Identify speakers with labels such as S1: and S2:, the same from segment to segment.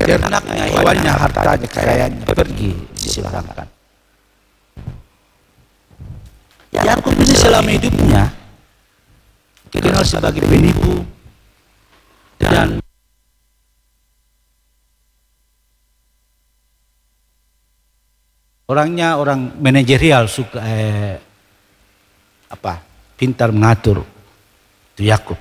S1: ternaknya, hewannya, hartanya, kekayaannya pergi disilangkan. Yakub ini selama hidupnya dikenal sebagai penipu dan orangnya orang manajerial, suka pintar mengatur, itu Yakub.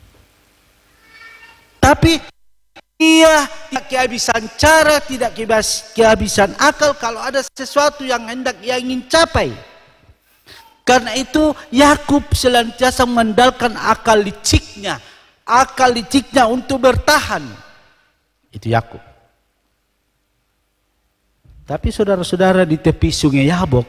S1: Tapi ia tidak kehabisan cara, tidak kehabisan akal kalau ada sesuatu yang hendak ia ingin capai. Karena itu Yakub senantiasa mengandalkan akal liciknya untuk bertahan. Itu Yakub. Tapi saudara-saudara, di tepi sungai Yabok,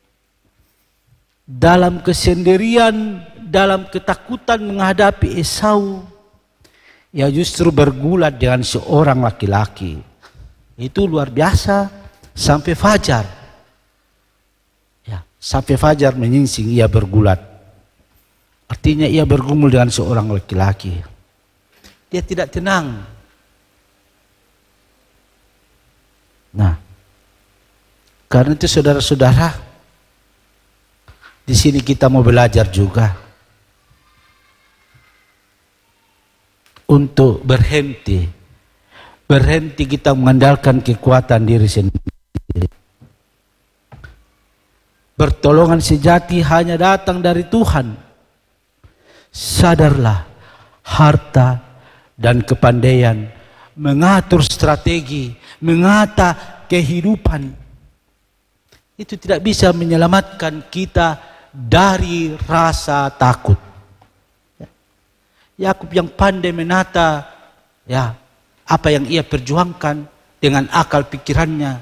S1: dalam kesendirian, dalam ketakutan menghadapi Esau, ia justru bergulat dengan seorang laki-laki. Itu luar biasa sampai fajar. Ya, sampai fajar menyingsing ia bergulat. Artinya ia bergumul dengan seorang laki-laki. Dia tidak tenang. Nah, karena itu saudara-saudara, di sini kita mau belajar juga untuk berhenti kita mengandalkan kekuatan diri sendiri. Pertolongan sejati hanya datang dari Tuhan. Sadarlah, harta dan kepandaian mengatur strategi, menata kehidupan, itu tidak bisa menyelamatkan kita dari rasa takut. Yakub yang pandai menata apa yang ia perjuangkan dengan akal pikirannya,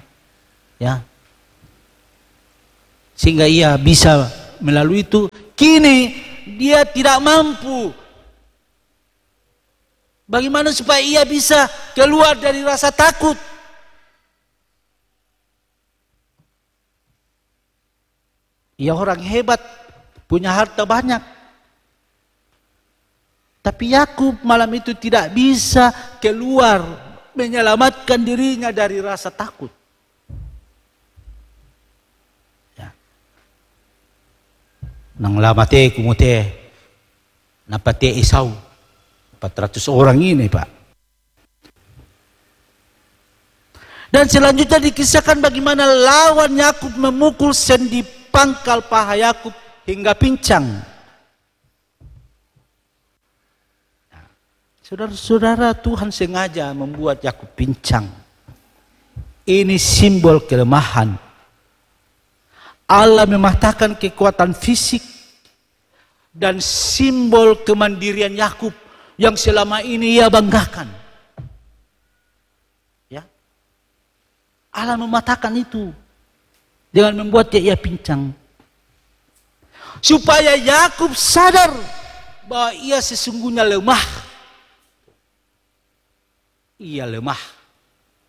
S1: sehingga ia bisa melalui itu. Kini dia tidak mampu. Bagaimana supaya ia bisa keluar dari rasa takut? Ia orang hebat, punya harta banyak. Tapi Yakub malam itu tidak bisa keluar menyelamatkan dirinya dari rasa takut. Nang lamate kumute napate Esau 400 orang ini, Pak. Dan selanjutnya dikisahkan bagaimana lawan Yakub memukul sendi pangkal paha Yakub hingga pincang. Saudara-saudara, Tuhan sengaja membuat Yakub pincang. Ini simbol kelemahan. Allah mematahkan kekuatan fisik dan simbol kemandirian Yakub yang selama ini ia banggakan. Ya. Allah mematahkan itu dengan membuat ia pincang. Supaya Yakub sadar bahwa ia sesungguhnya lemah. Ia lemah.